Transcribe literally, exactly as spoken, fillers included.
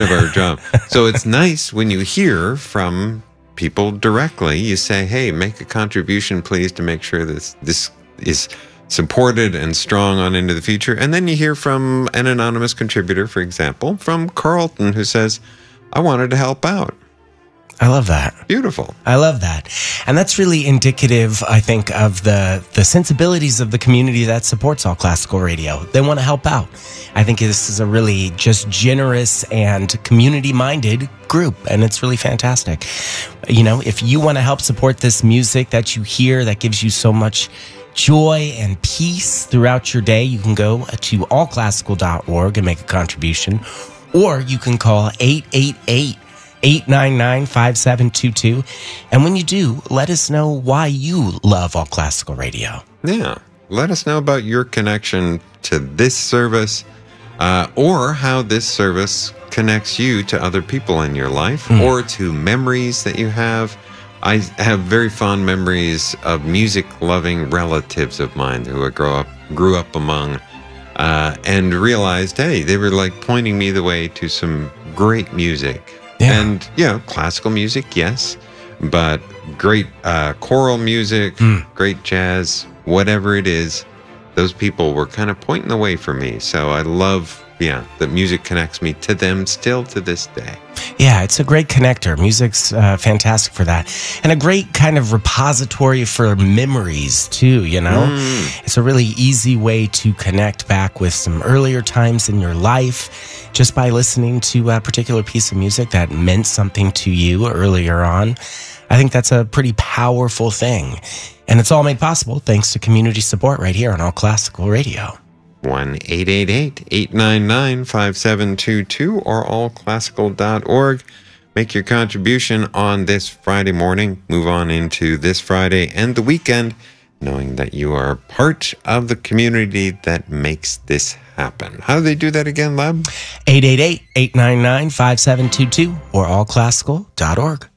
of our job. So it's nice when you hear from people directly. You say, hey, make a contribution, please, to make sure that this is supported and strong on into the future. And then you hear from an anonymous contributor, for example, from Carlton, who says, I wanted to help out. I love that. Beautiful. I love that. And that's really indicative, I think, of the, the sensibilities of the community that supports All Classical Radio. They want to help out. I think this is a really just generous and community-minded group, and it's really fantastic. You know, if you want to help support this music that you hear that gives you so much joy and peace throughout your day, you can go to all classical dot org and make a contribution, or you can call eight eight eight, eight nine nine, five seven two two. And when you do, let us know why you love All Classical Radio. Yeah. Let us know about your connection to this service, uh, or how this service connects you to other people in your life, mm. or to memories that you have. I have very fond memories of music-loving relatives of mine who I grew up grew up among, uh, and realized, hey, they were like pointing me the way to some great music. Yeah. And, you know, classical music, yes, but great uh, choral music, mm. great jazz, whatever it is, those people were kind of pointing the way for me. So I love, yeah, that music connects me to them still to this day. Yeah, it's a great connector. Music's uh, fantastic for that. And a great kind of repository for memories, too, you know? Mm. It's a really easy way to connect back with some earlier times in your life just by listening to a particular piece of music that meant something to you earlier on. I think that's a pretty powerful thing. And it's all made possible thanks to community support right here on All Classical Radio. one eight eight eight, eight nine nine, five seven two two or all classical dot org. Make your contribution on this Friday morning. Move on into this Friday and the weekend, knowing that you are part of the community that makes this happen. How do they do that again, Leb? eight eight eight, eight nine nine, five seven two two or all classical dot org.